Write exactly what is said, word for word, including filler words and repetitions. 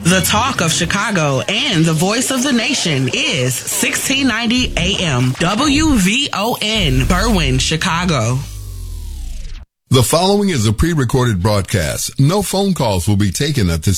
The talk of Chicago and the voice of the nation is sixteen ninety A M W V O N, Berwyn, Chicago. The following is a pre-recorded broadcast. No phone calls will be taken at this